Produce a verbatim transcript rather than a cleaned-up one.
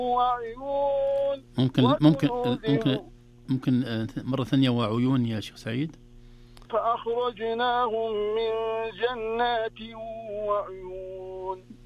وعيون ممكن ممكن وكنوز ممكن ممكن آه، مرة ثانية وعيون يا شيخ سعيد. فأخرجناهم من جنات وعيون.